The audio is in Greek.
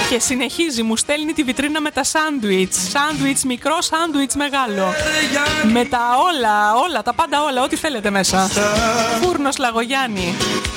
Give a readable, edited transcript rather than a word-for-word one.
Και συνεχίζει, μου στέλνει τη βιτρίνα με τα σάντουιτς. Σάντουιτς μικρό, σάντουιτς μεγάλο. Με τα όλα, τα πάντα όλα, ό,τι θέλετε μέσα. Φούρνος Λαγογιάννη.